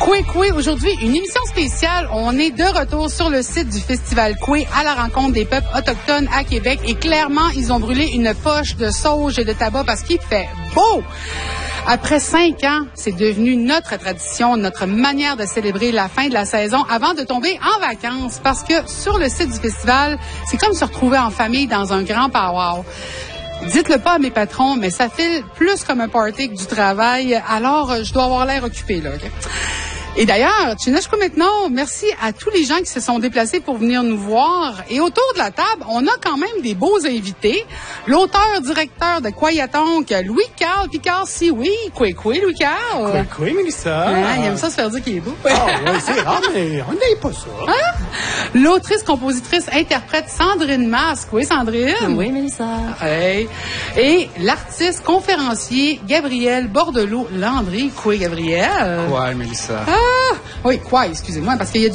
Koué, aujourd'hui, une émission spéciale. On est de retour sur le site du Festival Koué à la rencontre des peuples autochtones à Québec. Et clairement, ils ont brûlé une poche de sauge et de tabac parce qu'il fait beau. Après 5 ans, c'est devenu notre tradition, notre manière de célébrer la fin de la saison avant de tomber en vacances. Parce que sur le site du festival, c'est comme se retrouver en famille dans un grand powwow. Dites-le pas à mes patrons, mais ça file plus comme un party que du travail. Alors, je dois avoir l'air occupé, là. Okay? Et d'ailleurs, Tchinashko maintenant, merci à tous les gens qui se sont déplacés pour venir nous voir. Et autour de la table, on a quand même des beaux invités. L'auteur-directeur de Kwayatonk, Louis-Carl Picard-Sioui. Koué, Louis-Carl. Koué, Mélissa. Ah, il aime ça se faire dire qu'il est beau. Ah, oui, c'est rare, mais on n'aime pas ça. Hein? L'autrice, compositrice, interprète Sandrine Masque. Oui, Sandrine. Oui, Mélissa. Hey. Et l'artiste conférencier Gabriel Bordelot-Landry. Koué, Gabriel. Ouais, Mélissa. Ah! Oui, quoi, excusez-moi, parce qu'il y a